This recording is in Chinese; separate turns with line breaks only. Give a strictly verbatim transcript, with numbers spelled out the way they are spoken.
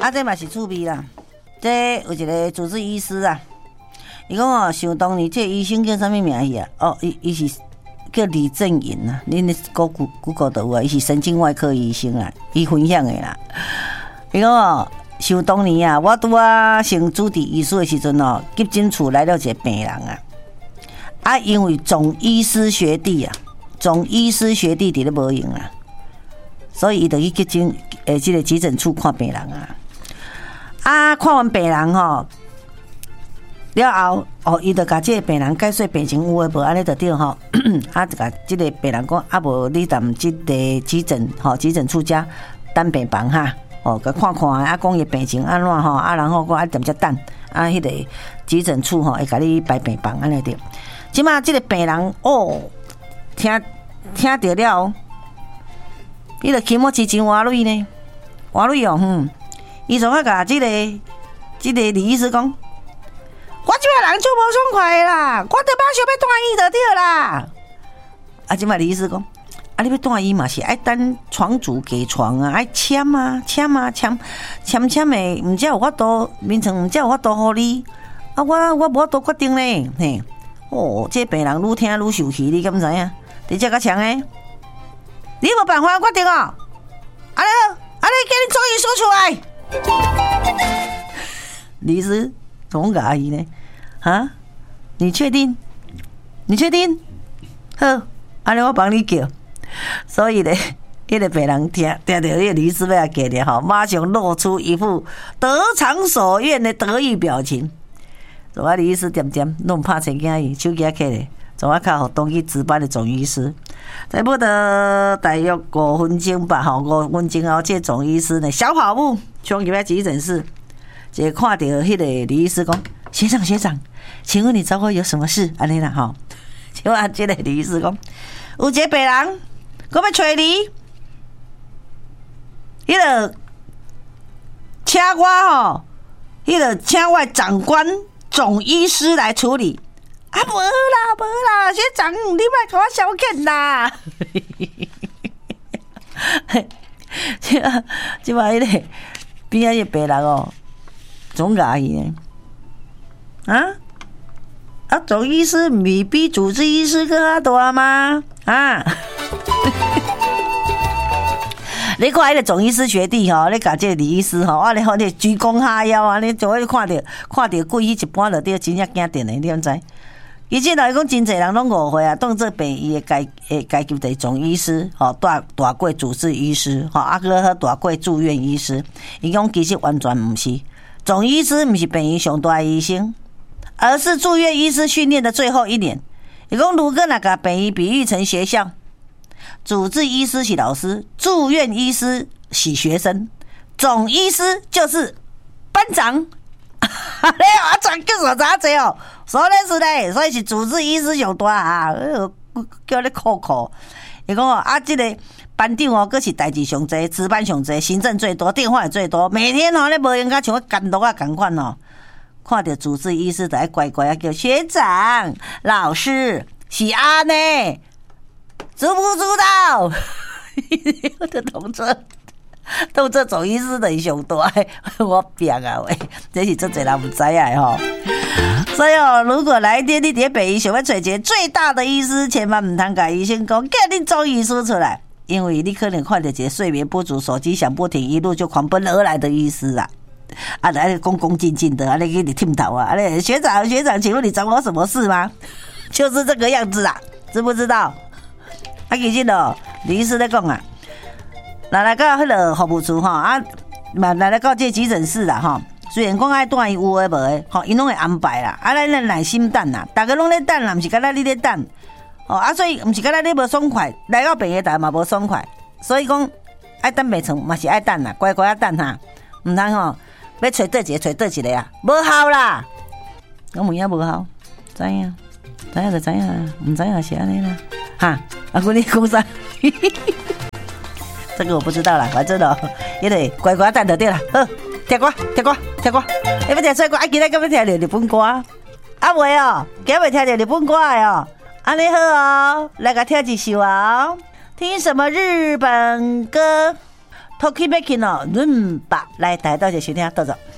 啊，这嘛是趣味啦。这有一个主治医师啊，伊讲哦，想当年这医生叫啥物名去啊？哦，伊伊是叫李正银啊，恁咧 Google Google 到啊，伊是神经外科医生啊，伊分享的啦。伊讲哦，想当年啊，我拄啊升主治医师的时阵哦，急诊处来了一个病人啊，啊，因为总医师学弟啊，总医师学弟伫咧无用啊。所以伊就去急诊，诶，即个急诊处看病人啊。啊，看完病人吼，了后，哦，伊就甲即个病人解说病情有诶无，安尼就对吼。啊，就甲即个病人讲，啊无你踮即个急诊吼，急诊处遮等病房哈，哦，甲看看啊，讲伊病情安怎吼，啊，然后讲啊踮遮等，啊，迄个急诊处吼会甲你排病房安尼对。即马即个病人哦，听听着了。伊就起毛钱真活水呢，活水哦，哼！伊从啊甲即个即个李医师讲，我即摆人就无爽快啦，我得马上要住院就对啦。啊，即摆李医师讲，啊，你要住院嘛是爱等床主给床啊，爱签啊，签啊，签签签的，毋则有法度，眠床毋则有法度互你。啊，我我无法度决定咧，嘿，哦，这病人愈听愈受气，你敢知影？伫遮较强诶。你无办法决定哦，安尼好，安尼叫你终于说出来。李医师总个阿姨呢？啊，你确定？你确定？好，安尼我帮你叫。所以呢，迄个病人听听到迄个李医师要给的吼，马上露出一副得偿所愿的得意表情。所以李医师点点弄拍成囝伊手机啊起咧。总啊靠，当去值班的总医师，在不得大约五分钟吧，吼，五分钟后，这总医师呢小跑步冲入来急诊室，就看到迄个李医师讲：“学长学长，请问你找我有什么事？”安尼啦，吼，就按这个李医师讲：“有一个病人，我要找你，迄个请我吼，迄个请我长官总医师来处理。”啊，无啦，无啦，学长，你莫甲我消遣啦！即啊，即摆迄个边仔迄病人哦，总牙伊呢？啊啊，总医师毋是比主治医师更较大吗？啊！你看迄个总医师学弟吼，你甲这个李医师吼，啊，你好，你鞠躬哈腰啊，你就会看到看到鬼一般就对，真正惊电的，你敢知？以前来讲，真侪人拢误会啊，当做病医的阶诶阶级的总医师，吼大大过主治医师，吼啊个大过住院医师。伊讲其实完全毋是，总医师毋是病医上大的医生，而是住院医师训练的最后一年。伊讲如果那个病医比喻成学校，主治医师是老师，住院医师是学生，总医师就是班长。你我全叫啥子济哦？所以是嘞，所以是主治医师上大啊，叫你酷酷。伊讲哦，啊，这个班长哦，佫是代志上济，值班上济，行政最多，电话也最多，每天哦，你无用甲像监督啊共款哦。看到主治医师就爱乖乖啊叫学长、老师，是安尼，知不知道？我的同桌。到这总医师的上大，我病啊喂，这是真侪人不知啊吼。所以哦，如果哪一天你伫北医想要找一个最大的医师，千万唔通甲医生讲，叫你总医师出来，因为你可能看到一个睡眠不足、手机响不停、一路就狂奔而来的医师啊。啊，来个恭恭敬敬的，啊，来给你听头啊，啊，学长学长，请问你找我什么事吗？就是这个样子啊，知不知道？啊，其实哦，李医师在讲啊。来来到迄个服务处吼啊，嘛来来到这急诊室啦吼。虽然讲爱带伊有诶无诶，吼，因拢会安排啦。啊，咱耐心等啦，大家拢咧等啦，毋是干那你咧等。哦啊，所以毋是干那你无爽快，来到病院台嘛无爽快。所以讲爱等病床嘛是爱等啦，乖乖啊等哈，毋通吼要找倒一个找倒一个啊，无效啦。我问影无效，知影，知影就知影啦，毋知影是安尼啦。哈，啊，我你讲啥？这个我不知道啦，反正哦，伊得乖乖等就对啦。好，听歌，听歌，听歌。要要听啥歌？啊，今日敢要听着日本歌？啊袂哦，今日听着日本歌的哦。安尼好哦，来个听一首哦。听什么日本歌？ 托起要去喏，润吧来，大家多谢收听，到这。